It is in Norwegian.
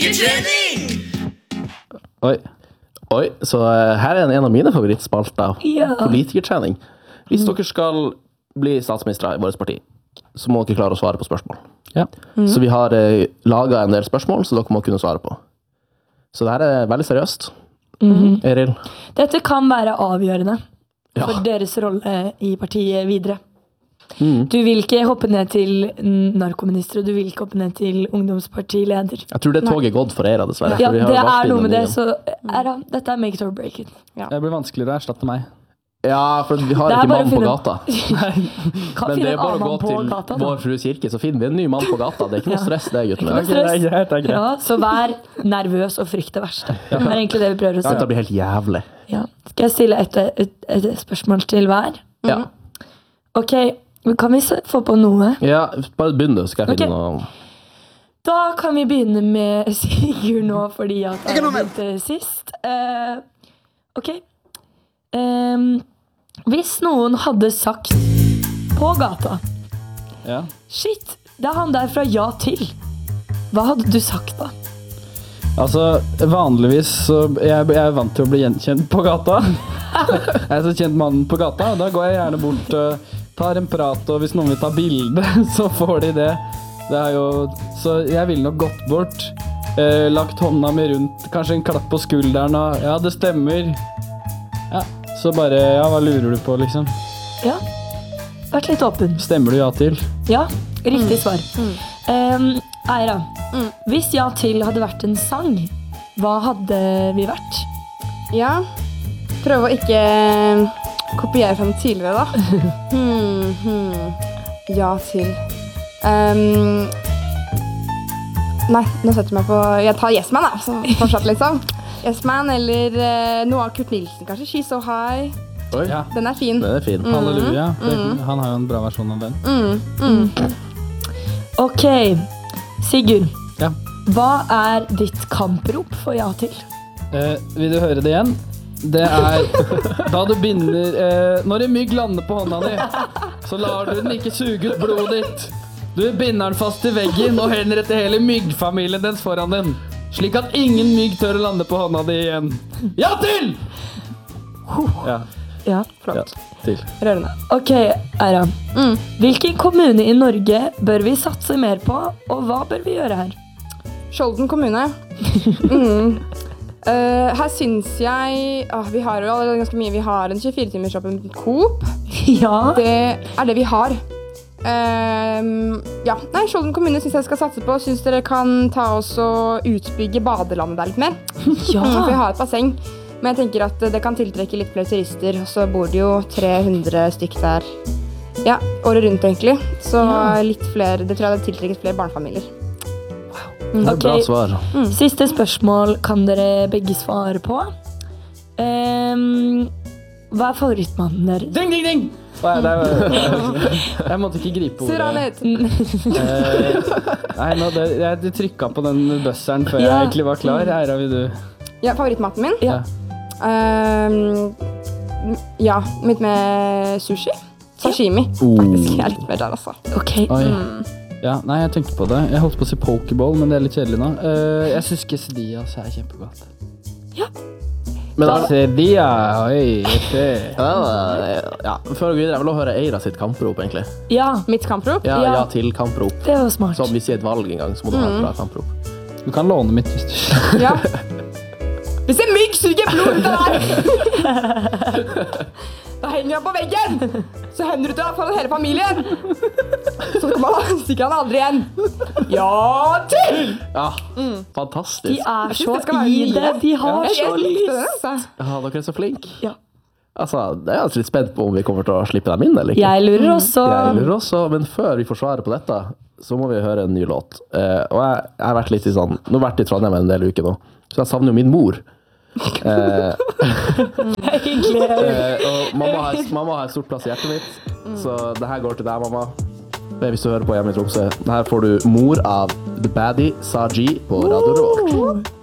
Politikertrening! Oi, så her er en av mine favorittspalter. Ja. Politikertrening. Hvis dere skal bli statsminister i vårt parti, så må dere klare å svare på spørsmål. Ja. Så vi har laget en del spørsmål, så dere må kunne svare på. Så det her er veldig seriøst. Eril? Dette kan være avgjørende for deres rolle i partiet videre. Du vil ikke hoppe ned til narkominister, og du vil ikke hoppe ned til ungdomspartileder. Jeg tror det toget er gått for Eira, dessverre. Ja, det er noe med det, så dette er make it or break it. Ja. Det blir vanskeligere å erstatte meg. Ja, for vi har ikke mann på gata. Kan Men det finne er en bare å annen gå på til gata, da. Vår Frue Kirke, så finner vi en ny mann på gata. Det er ikke noe stress, det, gutten. Ikke noe stress. Det er greit. Ja, så vær nervøs og frykt det verste. Det er egentlig det vi prøver å si. Dette blir helt jævlig. Ja. Skal jeg stille et spørsmål til hver? Ja. Ok, kan vi få på noe? Ja, bare begynn du, skal jeg finne noe. Da kan vi begynne med Sigurd nå, fordi at jeg begynte sist. Ok. Hvis noen hadde sagt på gata, shit, det er han der fra Ja til. Hva hadde du sagt da? Altså, vanligvis så jeg er vant til å bli gjenkjent på gata. Jeg er så kjent mannen på gata, og da går jeg gjerne bort og tar en prat, og hvis noen vil ta bilde, så får de det. Det er jo, så jeg ville nok gått bort, lagt hånda mi rundt, kanskje en klapp på skulderen, og ja, det stemmer. Ja, så bare, ja, hva lurer du på, liksom? Ja, vært litt åpen. Stemmer du ja til? Ja, riktig svar. Eira, hvis Ja til hadde vært en sang, hva hadde vi vært? Ja, prøv å ikke kopiere fra den tidligere, da. Ja til. Nei, nå setter jeg meg på... Jeg tar Yes Man, da, så fortsatt liksom. Yes Man, eller noe av Kurt Nilsen, kanskje. She's So High. Oi, Ja. Den er fin. den er fin. Halleluja. Han har jo en bra versjon av den. Ok, Sigurd. Ja. Hva er ditt kamprop for Ja til? Vil du høre det igjen? Det er da du binder når en mygg lander på hånda di, så lar du den ikke suge ut blodet ditt. Du binder den fast i veggen og henretter hele myggfamilien dens foran den, slik at ingen mygg tør å lande på hånda di igjen. Ja til! Ja, flott. Ja, til. Rørende. Ok, Eira. Hvilken kommune i Norge bør vi satse mer på, og hva bør vi gjøre her? Skjolden kommune. Her synes jeg vi har jo allerede ganske mye. Vi har en 24-timersshoppen Coop. Ja. Det er det vi har. Nei, Skjolden kommune synes jeg skal satse på. Synes dere kan ta oss og utbygge badelandet der litt mer? Ja. For vi har et basseng. Men jeg tenker at det kan tiltrekke litt flere turister. Og så bor det jo 300 stykk der. Ja, året rundt egentlig. Så litt flere, det tror jeg det tiltrekkes flere barnefamilier. Det er bra svar. Siste spørsmål kan dere begge svare på. Hva er favorittmannen deres? Ding, ding, ding! Jeg måtte ikke gripe ordet. Surra litt. Nei, jeg trykket på den busseren før jeg egentlig var klar. Eira, vil du? Ja, favorittmaten min? Ja. Ja, mitt med sushi. Sashimi. Faktisk, jeg er litt mer der, altså. Ok. Oi. Ja, nei, jeg tenkte på det. Jeg holdt på å si pokeball, men det er litt kjedelig nå. Jeg synes quesadillas er kjempegodt. Ja. Men Quesadilla, oi, ja, før vi går videre, jeg vil også høre Eira sitt kamprop, egentlig. Ja, Mitt kamprop? Ja, Ja. ja til kamprop. det var smart. Så om vi sier et valg en gang, så må du ha et bra kamprop. Du kan låne mitt hvis du... Ja. Hvis en mygg suger blod ut av deg, da henger han på veggen. Så hender du til foran hele familien. Så stikker han aldri igjen. Ja til! Ja, fantastisk. De er så det skal være i nye. det. De har Jeg så likte lyst. det, altså. Ja, dere er så flinke. Ja. Altså, jeg er litt spent på om vi kommer til å slippe dem inn, eller ikke. Jeg lurer også. Jeg lurer også, men før vi får svaret på dette, så må vi høre en ny låt. Og jeg har vært litt i sånn, nå har jeg vært i Trondheim en del uker nå, så jeg savner jo min mor. Hyggelig. Og mamma har et stort plass i hjertet mitt, så det her går til deg, mamma. Hvis du hører på hjemme i Tromsø. Her får du Mor av The Baddie Saji på Radio Rock.